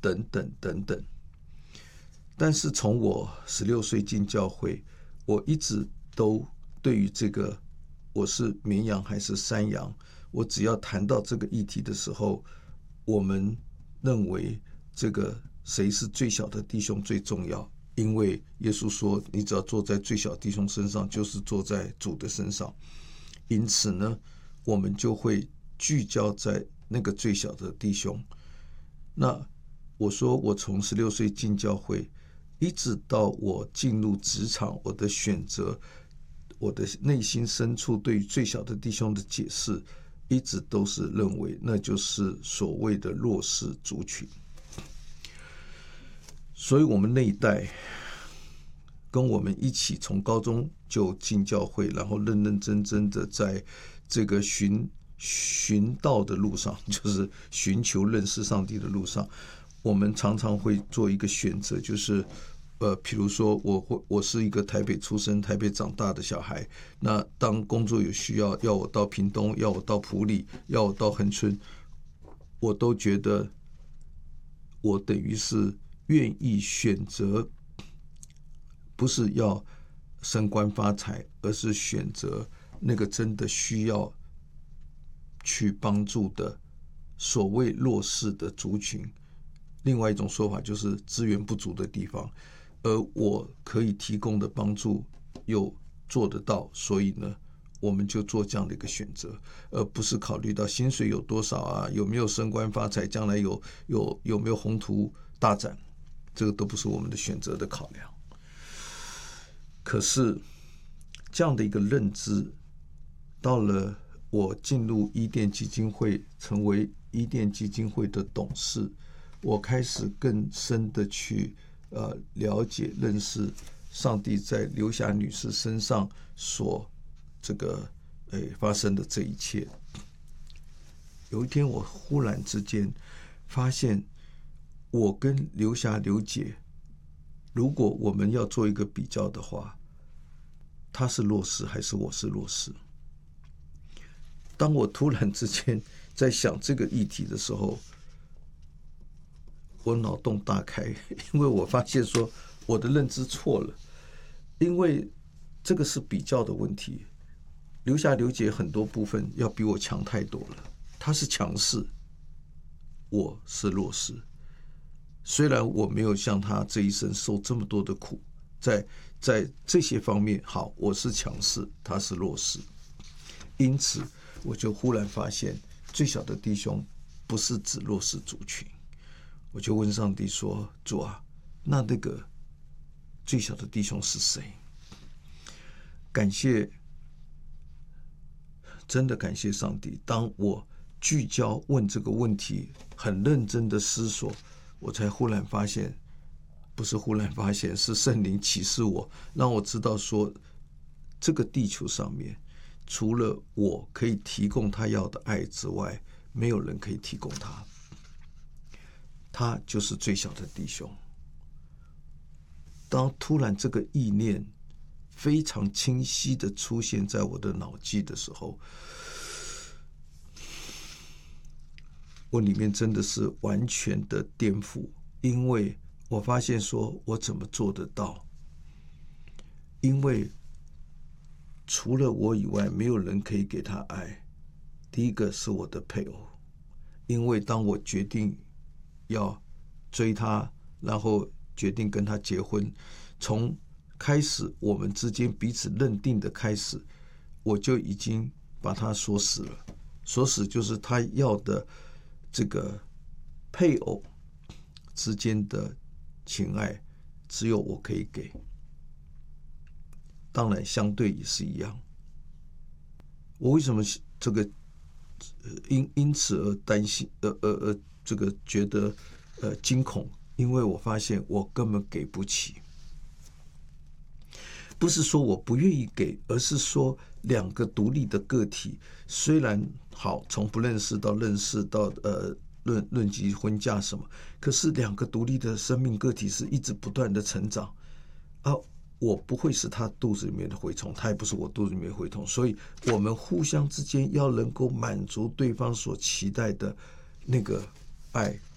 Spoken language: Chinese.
等等等等。但是从我16岁进教会，我一直都对于这个我是绵羊还是山羊，我只要谈到这个议题的时候，我们认为这个谁是最小的弟兄最重要，因为耶稣说你只要坐在最小弟兄身上，就是坐在主的身上。因此呢，我们就会聚焦在那个最小的弟兄。那我说我从16岁进教会，一直到我进入职场，我的选择，我的内心深处对于最小的弟兄的解释，一直都是认为那就是所谓的弱势族群。所以我们那一代跟我们一起从高中就进教会，然后认认真真的在这个寻道的路上，就是寻求认识上帝的路上，我们常常会做一个选择，就是譬如说我是一个台北出生、台北长大的小孩，那当工作有需要，要我到屏东，要我到埔里，要我到恒春，我都觉得我等于是愿意选择，不是要升官发财，而是选择那个真的需要去帮助的所谓弱势的族群。另外一种说法就是资源不足的地方，而我可以提供的帮助又做得到，所以呢，我们就做这样的一个选择，而不是考虑到薪水有多少啊，有没有升官发财，将来有没有宏图大展，这个都不是我们的选择的考量。可是这样的一个认知，到了我进入伊甸基金会，成为伊甸基金会的董事，我开始更深的去了解认识上帝在刘霞女士身上所这个发生的这一切。有一天我忽然之间发现，我跟刘霞刘姐，如果我们要做一个比较的话，她是弱势还是我是弱势？当我突然之间在想这个议题的时候，我脑洞大开，因为我发现说我的认知错了，因为这个是比较的问题。刘霞刘姐很多部分要比我强太多了，她是强势，我是弱势。虽然我没有像她这一生受这么多的苦，在这些方面，好，我是强势，她是弱势。因此我就忽然发现，最小的弟兄不是指弱势族群。我就问上帝说，主啊，那个最小的弟兄是谁？感谢，真的感谢上帝，当我聚焦问这个问题，很认真的思索，我才忽然发现，不是忽然发现，是圣灵启示我，让我知道说，这个地球上面除了我可以提供他要的爱之外，没有人可以提供他，他就是最小的弟兄。当突然这个意念非常清晰的出现在我的脑际的时候，我里面真的是完全的颠覆，因为我发现说我怎么做得到？因为除了我以外，没有人可以给他爱。第一个是我的配偶，因为当我决定要追他，然后决定跟他结婚，从开始我们之间彼此认定的开始，我就已经把他锁死了。锁死就是他要的这个配偶之间的情爱，只有我可以给。当然相对也是一样。我为什么这个因此而担心，这个觉得惊恐？因为我发现我根本给不起。不是说我不愿意给，而是说两个独立的个体，虽然好从不认识到认识到论及婚嫁什么，可是两个独立的生命个体是一直不断的成长啊。我不会是他肚子里面的蛔虫，他也不是我肚子里面的蛔虫，所以我们互相之间要能够满足对方所期待的那个爱，